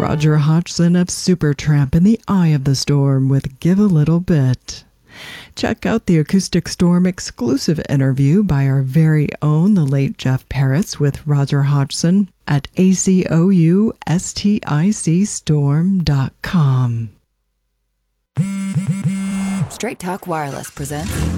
Roger Hodgson of Supertramp in the Eye of the Storm with Give a Little Bit. Check out the Acoustic Storm exclusive interview by our very own, the late Jeff Parris, with Roger Hodgson at ACOUSTICstorm.com. Straight Talk Wireless presents